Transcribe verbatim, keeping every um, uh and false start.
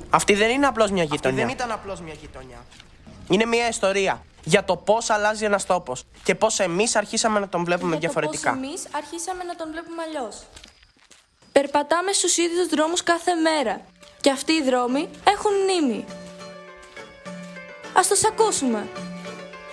Αυτή δεν είναι απλώς μια γειτονιά. Αυτή δεν ήταν απλώς μια γειτονιά. Είναι μια ιστορία για το πώς αλλάζει ένας τόπος και πώς εμείς αρχίσαμε να τον βλέπουμε για διαφορετικά. Το πώς εμείς αρχίσαμε να τον βλέπουμε αλλιώς. Περπατάμε στους ίδιους δρόμους κάθε μέρα και αυτοί οι δρόμοι έχουν μνήμη. Ας τους ακούσουμε.